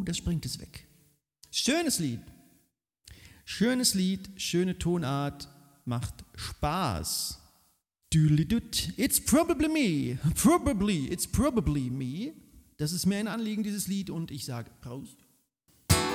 das bringt es weg. Schönes Lied, schöne Tonart, macht Spaß. It's probably me, it's probably me. Das ist mir ein Anliegen, dieses Lied, und ich sage Prost.